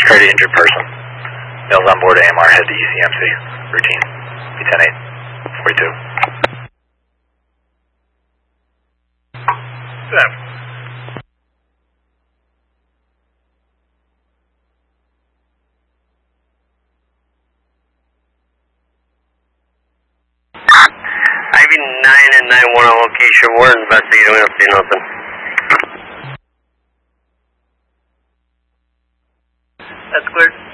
Carry the injured person. Males on board AMR, head to ECMC. Routine. B10-8. 42. 7. IV 9 and 9-1 on location. We're investigating. We don't see nothing. That's cleared.